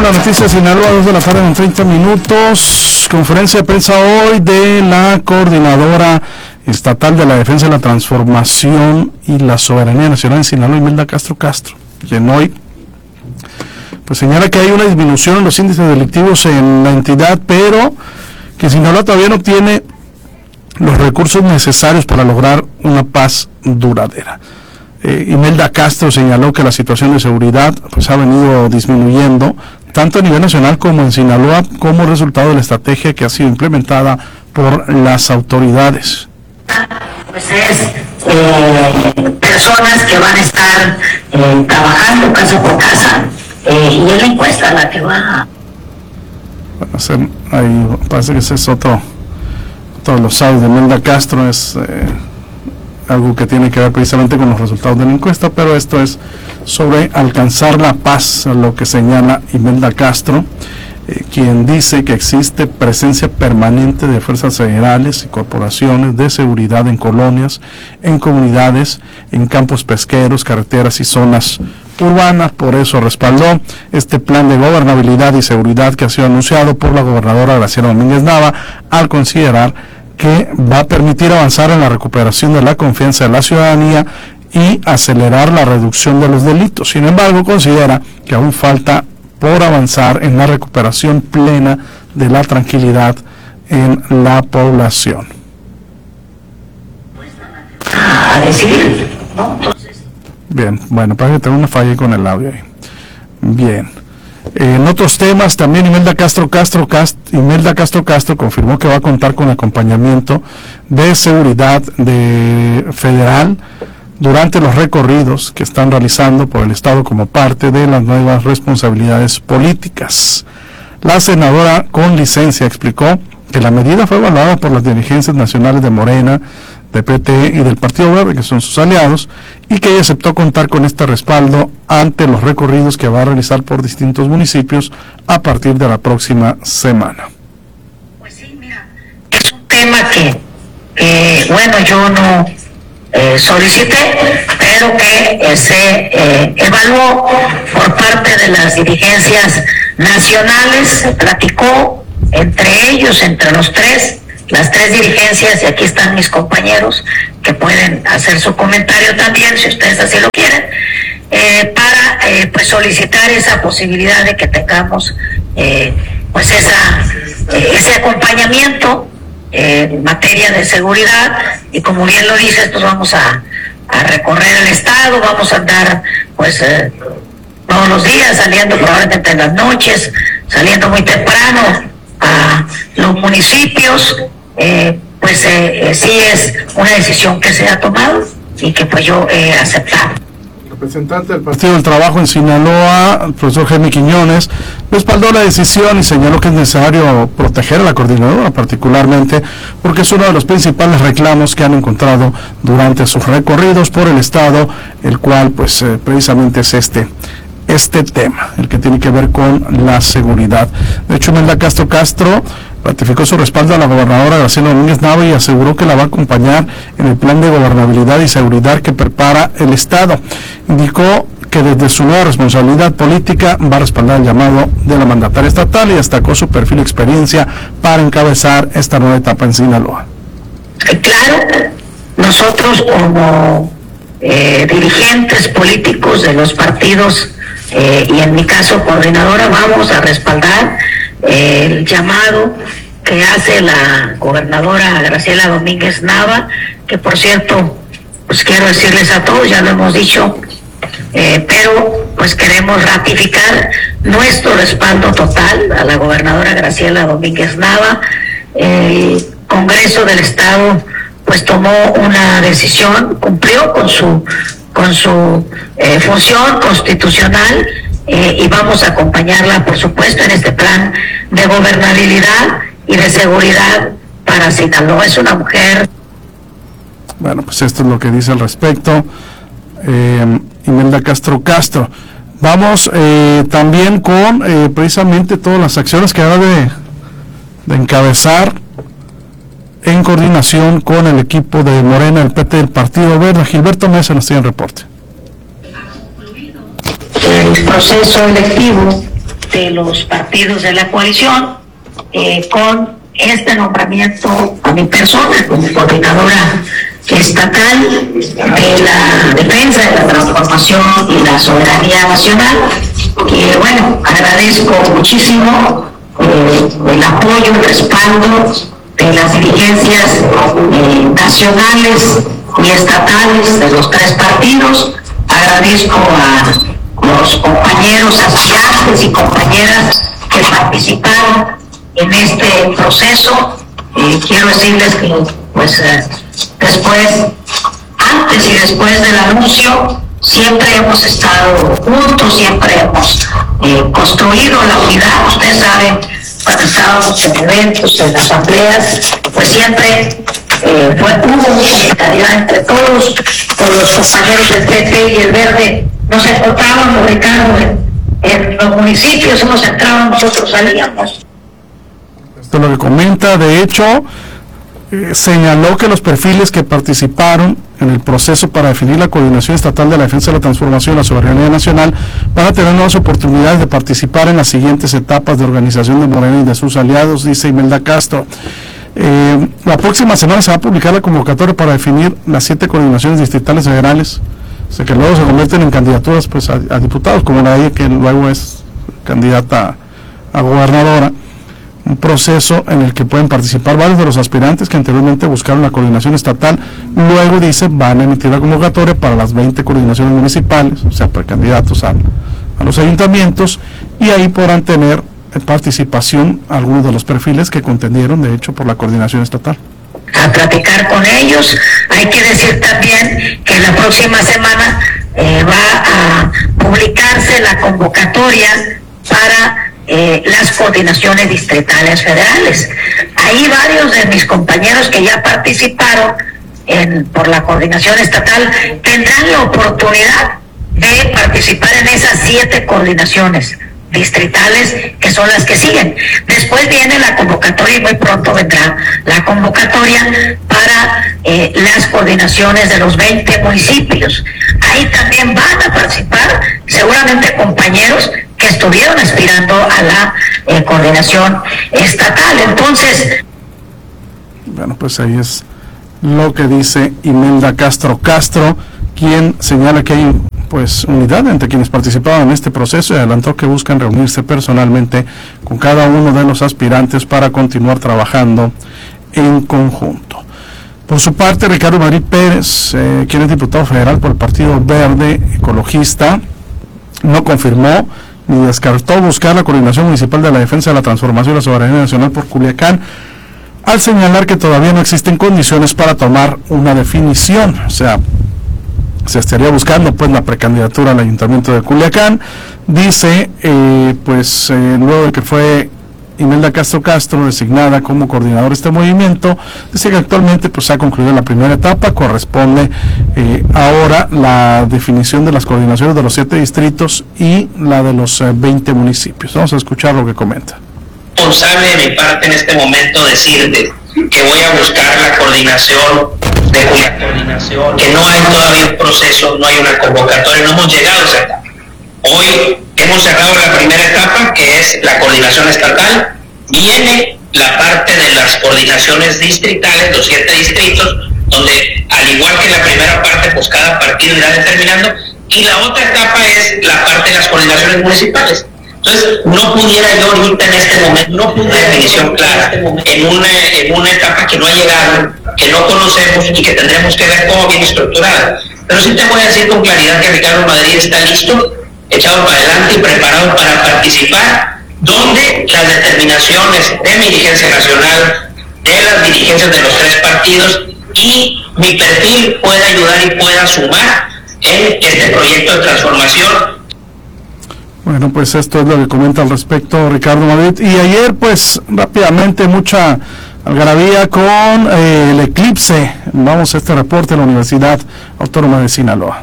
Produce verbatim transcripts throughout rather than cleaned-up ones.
la noticia de Sinaloa, dos de la tarde en treinta minutos. Conferencia de prensa hoy de la Coordinadora Estatal de la Defensa de la Transformación y la Soberanía Nacional en Sinaloa, Imelda Castro Castro, quien hoy pues señala que hay una disminución en los índices delictivos en la entidad, pero que Sinaloa todavía no tiene los recursos necesarios para lograr una paz duradera. Eh, Imelda Castro señaló que la situación de seguridad pues ha venido disminuyendo tanto a nivel nacional como en Sinaloa como resultado de la estrategia que ha sido implementada por las autoridades. Pues es eh, personas que van a estar eh, trabajando casa por casa eh, y es la encuesta la que va a... Bueno, hacer, ahí parece que ese es otro, otro de los audios de Imelda Castro, es eh, algo que tiene que ver precisamente con los resultados de la encuesta, pero esto es sobre alcanzar la paz, lo que señala Imelda Castro, eh, quien dice que existe presencia permanente de fuerzas federales y corporaciones de seguridad en colonias, en comunidades, en campos pesqueros, carreteras y zonas urbanas. Por eso respaldó este plan de gobernabilidad y seguridad que ha sido anunciado por la gobernadora Graciela Domínguez Nava, al considerar que va a permitir avanzar en la recuperación de la confianza de la ciudadanía y acelerar la reducción de los delitos. Sin embargo, considera que aún falta por avanzar en la recuperación plena de la tranquilidad en la población. a decidir, ¿no? Entonces... Bien, bueno, parece que tengo una falla con el audio ahí. Bien. En otros temas, también Imelda Castro Castro, Cast, Imelda Castro Castro confirmó que va a contar con acompañamiento de seguridad de federal durante los recorridos que están realizando por el Estado como parte de las nuevas responsabilidades políticas. La senadora con licencia explicó que la medida fue evaluada por las dirigencias nacionales de Morena, de P T y del Partido Verde, que son sus aliados, y que ella aceptó contar con este respaldo ante los recorridos que va a realizar por distintos municipios a partir de la próxima semana. Pues sí, mira, es un tema que, eh, bueno, yo no eh, solicité, pero que eh, se eh, evaluó por parte de las dirigencias nacionales, se platicó entre ellos, entre los tres, las tres dirigencias, y aquí están mis compañeros que pueden hacer su comentario también, si ustedes así lo quieren, eh, para eh, pues solicitar esa posibilidad de que tengamos eh, pues esa eh, ese acompañamiento eh, en materia de seguridad, y como bien lo dices, pues vamos a, a recorrer el estado, vamos a andar pues eh, todos los días, saliendo probablemente en las noches, saliendo muy temprano a los municipios. Eh, pues eh, eh, sí es una decisión que se ha tomado y que pues yo he eh, aceptado. El representante del Partido del Trabajo en Sinaloa, el profesor Jaime Quiñones, respaldó la decisión y señaló que es necesario proteger a la coordinadora particularmente porque es uno de los principales reclamos que han encontrado durante sus recorridos por el estado, el cual pues eh, precisamente es este este tema, el que tiene que ver con la seguridad. De hecho, Imelda Castro Castro ratificó su respaldo a la gobernadora Graciela Domínguez Nava y aseguró que la va a acompañar en el plan de gobernabilidad y seguridad que prepara el Estado. Indicó que desde su nueva responsabilidad política va a respaldar el llamado de la mandataria estatal y destacó su perfil y experiencia para encabezar esta nueva etapa en Sinaloa. Claro, nosotros como eh, dirigentes políticos de los partidos eh, y en mi caso coordinadora vamos a respaldar eh, el llamado que hace la gobernadora Graciela Domínguez Nava, que por cierto, pues quiero decirles a todos, ya lo hemos dicho, eh, pero pues queremos ratificar nuestro respaldo total a la gobernadora Graciela Domínguez Nava. El Congreso del Estado pues tomó una decisión, cumplió con su con su eh, función constitucional eh, y vamos a acompañarla, por supuesto, en este plan de gobernabilidad y de seguridad para Sinaloa. Es una mujer. Bueno, pues esto es lo que dice al respecto eh, Imelda Castro Castro. Vamos eh, también con eh, precisamente todas las acciones que habrá de, de encabezar en coordinación con el equipo de Morena, el P T del Partido Verde. Gilberto Mesa nos tiene el reporte. El proceso electivo de los partidos de la coalición, eh, con este nombramiento a mi persona como coordinadora estatal de la defensa de la transformación y la soberanía nacional. Y bueno, agradezco muchísimo eh, el apoyo, el respaldo de las dirigencias eh, nacionales y estatales de los tres partidos. Agradezco a los compañeros aspirantes y compañeras que participaron en este proceso. Eh, quiero decirles que pues eh, después, antes y después del anuncio, siempre hemos estado juntos, siempre hemos eh, construido la unidad. Ustedes saben, cuando estábamos en eventos, en asambleas, pues siempre eh, fue, hubo una solidaridad entre todos, con los compañeros del P T y el Verde. Nos encontrábamos, Ricardo, en, en los municipios, unos entraban, nosotros salíamos. Esto es lo que comenta. De hecho, eh, señaló que los perfiles que participaron en el proceso para definir la coordinación estatal de la defensa de la transformación y la soberanía nacional van a tener nuevas oportunidades de participar en las siguientes etapas de organización de Morena y de sus aliados, dice Imelda Castro. Eh, la próxima semana se va a publicar la convocatoria para definir las siete coordinaciones distritales federales, o sea, que luego se convierten en candidaturas pues a, a diputados, como la de que luego es candidata a, a gobernadora. Un proceso en el que pueden participar varios de los aspirantes que anteriormente buscaron la coordinación estatal. Luego, dice, van a emitir la convocatoria para las veinte coordinaciones municipales, o sea, precandidatos a, a los ayuntamientos, y ahí podrán tener participación algunos de los perfiles que contendieron, de hecho, por la coordinación estatal. A platicar con ellos. Hay que decir también que la próxima semana eh, va a publicarse la convocatoria para Eh, las coordinaciones distritales federales. Ahí varios de mis compañeros que ya participaron en, por la coordinación estatal tendrán la oportunidad de participar en esas siete coordinaciones distritales que son las que siguen. Después viene la convocatoria y muy pronto vendrá la convocatoria para eh, las coordinaciones de los veinte municipios. Ahí también van a participar seguramente compañeros que estuvieron aspirando a la eh, coordinación estatal. Entonces, bueno, pues ahí es lo que dice Imelda Castro Castro, quien señala que hay pues unidad entre quienes participaban en este proceso y adelantó que buscan reunirse personalmente con cada uno de los aspirantes para continuar trabajando en conjunto. Por su parte, Ricardo Madrid Pérez, eh, quien es diputado federal por el Partido Verde Ecologista, no confirmó ni descartó buscar la coordinación municipal de la defensa de la transformación y la soberanía nacional por Culiacán, al señalar que todavía no existen condiciones para tomar una definición. O sea, se estaría buscando pues la precandidatura al ayuntamiento de Culiacán. Dice, eh, pues eh, luego de que fue Imelda Castro Castro designada como coordinador de este movimiento, dice que actualmente pues ha concluido la primera etapa. Corresponde eh, ahora la definición de las coordinaciones de los siete distritos y la de los eh, veinte municipios. Vamos a escuchar lo que comenta. Responsable de mi parte en este momento decirte que voy a buscar la coordinación de la coordinación, que no hay todavía un proceso, no hay una convocatoria, no hemos llegado a esa etapa. Hoy hemos cerrado la primera etapa, que es la coordinación estatal. Viene la parte de las coordinaciones distritales, los siete distritos, donde al igual que la primera parte, pues cada partido irá determinando, y la otra etapa es la parte de las coordinaciones municipales. Entonces, no pudiera yo ahorita en este momento, no pude una definición clara en una, en una etapa que no ha llegado, que no conocemos y que tendremos que ver cómo viene estructurada. Pero sí te voy a decir con claridad que Ricardo Madrid está listo, echado para adelante y preparado para participar, donde las determinaciones de mi dirigencia nacional, de las dirigencias de los tres partidos y mi perfil pueda ayudar y pueda sumar en este proyecto de transformación. Bueno, pues esto es lo que comenta al respecto Ricardo Madrid. Y ayer, pues, rápidamente, mucha algarabía con eh, el eclipse. Vamos a este reporte de la Universidad Autónoma de Sinaloa.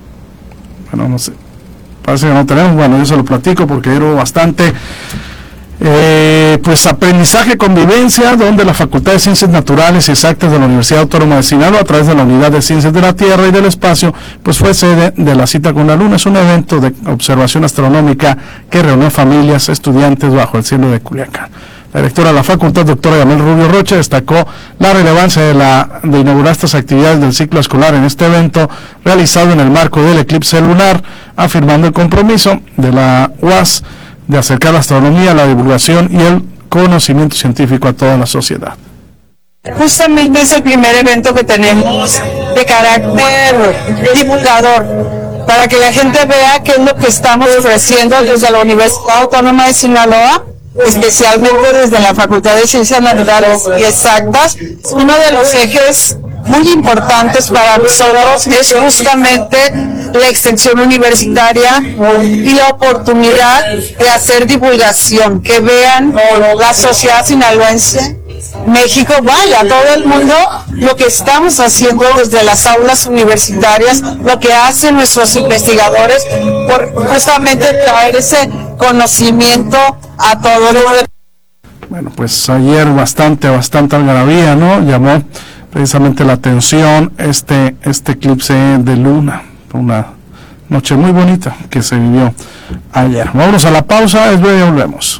Bueno, no sé, parece que no tenemos, bueno, yo se lo platico porque era bastante Eh, pues aprendizaje, convivencia, donde la Facultad de Ciencias Naturales y Exactas de la Universidad Autónoma de Sinaloa, a través de la Unidad de Ciencias de la Tierra y del Espacio, pues fue sede de la Cita con la Luna. Es un evento de observación astronómica que reunió familias, estudiantes bajo el cielo de Culiacán. La directora de la facultad, doctora Yamel Rubio Rocha, destacó la relevancia de, la, de inaugurar estas actividades del ciclo escolar en este evento realizado en el marco del eclipse lunar, afirmando el compromiso de la U A S de acercar la astronomía, la divulgación y el conocimiento científico a toda la sociedad. Justamente es el primer evento que tenemos de carácter divulgador, para que la gente vea qué es lo que estamos ofreciendo desde la Universidad Autónoma de Sinaloa, especialmente desde la Facultad de Ciencias Naturales y Exactas. Uno de los ejes muy importantes para nosotros es justamente la extensión universitaria y la oportunidad de hacer divulgación, que vean la sociedad sinaloense, México, vaya, todo el mundo, lo que estamos haciendo desde las aulas universitarias, lo que hacen nuestros investigadores, por justamente traer ese conocimiento a todo el mundo. Bueno, pues ayer bastante, bastante algarabía, ¿no? Llamó precisamente la atención este, este eclipse de luna, una noche muy bonita que se vivió ayer. Vámonos a la pausa, es breve y volvemos.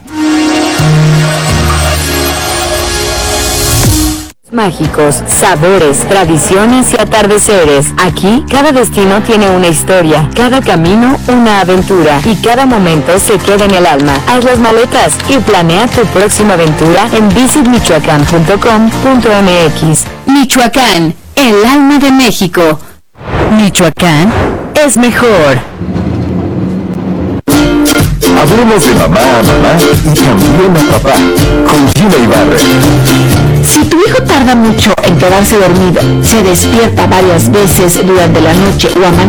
Mágicos, sabores, tradiciones y atardeceres. Aquí, cada destino tiene una historia, cada camino una aventura y cada momento se queda en el alma. Haz las maletas y planea tu próxima aventura en visit michoacán punto com punto m x. Michoacán, el alma de México. Michoacán es mejor. Hablemos de mamá a mamá y también a papá, con Gina Ibarra. Si tu hijo tarda mucho en quedarse dormido, se despierta varias veces durante la noche o amanece